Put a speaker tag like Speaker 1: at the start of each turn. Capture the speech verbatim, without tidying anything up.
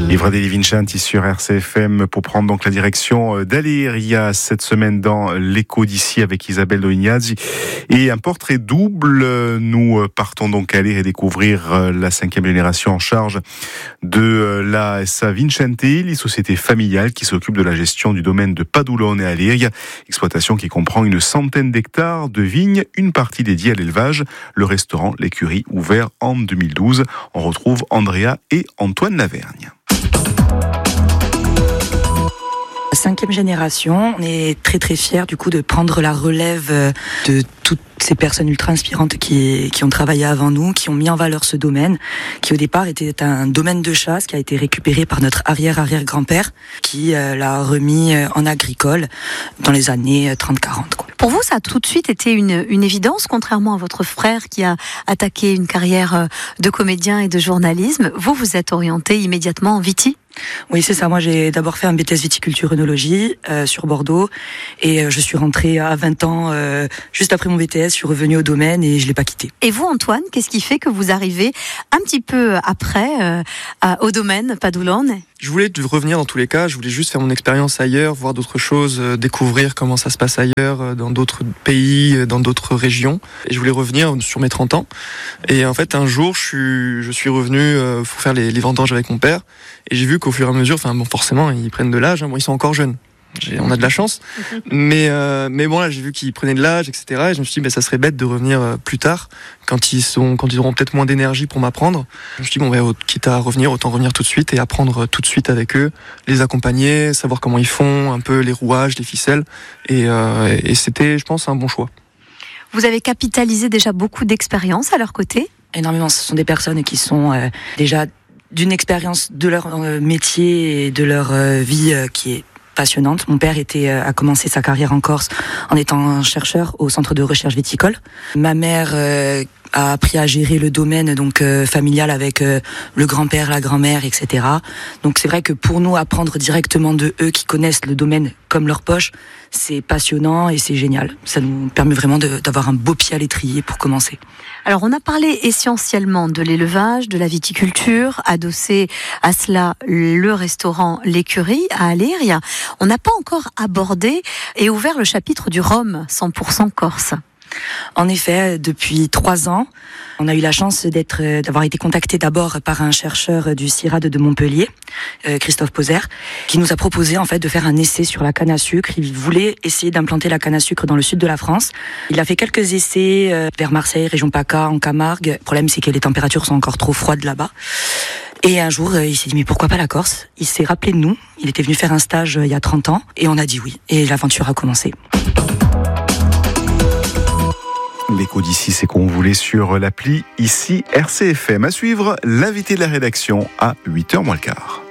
Speaker 1: Livre des Vincenti sur R C F M pour prendre donc la direction d'Alir. Il y a cette semaine dans l'écho d'ici avec Isabelle Doignazzi et un portrait double. Nous partons donc à Alir et découvrir la cinquième génération en charge de la S A Vincenti, les sociétés familiales qui s'occupent de la gestion du domaine de Padulone et Alir. Exploitation qui comprend une centaine d'hectares de vignes, une partie dédiée à l'élevage, le restaurant, l'écurie ouvert en deux mille douze. On retrouve Andrea et Antoine Lavergne.
Speaker 2: Cinquième génération, on est très très fiers du coup de prendre la relève de toutes ces personnes ultra inspirantes qui, qui ont travaillé avant nous, qui ont mis en valeur ce domaine, qui au départ était un domaine de chasse qui a été récupéré par notre arrière-arrière-grand-père, qui euh, l'a remis en agricole dans les années trente quarante. Quoi.
Speaker 3: Pour vous, ça a tout de suite été une, une évidence, contrairement à votre frère qui a attaqué une carrière de comédien et de journalisme. Vous, vous êtes orienté immédiatement en viti ?
Speaker 2: Oui, c'est ça. Moi, j'ai d'abord fait un B T S viticulture œnologie euh, sur Bordeaux et euh, je suis rentrée à vingt ans, euh, juste après mon B T S, je suis revenue au domaine et je l'ai pas quitté.
Speaker 3: Et vous, Antoine, qu'est-ce qui fait que vous arrivez un petit peu après euh, à, au domaine Padulone ?
Speaker 4: Je voulais revenir dans tous les cas, je voulais juste faire mon expérience ailleurs, voir d'autres choses, euh, découvrir comment ça se passe ailleurs, euh, dans d'autres pays, euh, dans d'autres régions. Et je voulais revenir sur mes trente ans. Et en fait, un jour, je suis, je suis revenu euh, pour faire les, les vendanges avec mon père. Et j'ai vu qu'au fur et à mesure, enfin bon, forcément, ils prennent de l'âge, hein, bon, ils sont encore jeunes. J'ai, on a de la chance, mais euh, mais bon là j'ai vu qu'ils prenaient de l'âge, et cetera. Et je me suis dit, bah, ça serait bête de revenir euh, plus tard, quand ils sont, quand ils auront peut-être moins d'énergie pour m'apprendre. Je me suis dit bon, bah, quitte à revenir, autant revenir tout de suite et apprendre tout de suite avec eux, les accompagner, savoir comment ils font, un peu les rouages, les ficelles. Et, euh, et c'était, je pense, un bon choix.
Speaker 3: Vous avez capitalisé déjà beaucoup d'expérience à leur côté ?
Speaker 2: Énormément. Ce sont des personnes qui sont euh, déjà d'une expérience de leur euh, métier et de leur euh, vie euh, qui est passionnante. Mon père était, euh, a commencé sa carrière en Corse en étant chercheur au centre de recherche viticole. Ma mère euh, a appris à gérer le domaine donc euh, familial avec euh, le grand-père, la grand-mère, et cetera. Donc c'est vrai que pour nous, apprendre directement de eux qui connaissent le domaine comme leur poche, c'est passionnant et c'est génial. Ça nous permet vraiment de, d'avoir un beau pied à l'étrier pour commencer.
Speaker 3: Alors on a parlé essentiellement de l'élevage, de la viticulture, adossé à cela le restaurant L'écurie à Alir. On n'a pas encore abordé et ouvert le chapitre du rhum cent pour cent corse.
Speaker 2: En effet, depuis trois ans, on a eu la chance d'être, d'avoir été contacté d'abord par un chercheur du CIRAD de Montpellier, euh, Christophe Poser, qui nous a proposé en fait de faire un essai sur la canne à sucre. Il voulait essayer d'implanter la canne à sucre dans le sud de la France. Il a fait quelques essais euh, vers Marseille, région PACA, en Camargue. Le problème, c'est que les températures sont encore trop froides là-bas. Et un jour, il s'est dit, mais pourquoi pas la Corse ? Il s'est rappelé de nous. Il était venu faire un stage il y a trente ans et on a dit oui. Et l'aventure a commencé.
Speaker 1: L'écho d'ici, c'est qu'on voulait sur l'appli ici R C F M. À suivre, l'invité de la rédaction à huit heures moins le quart.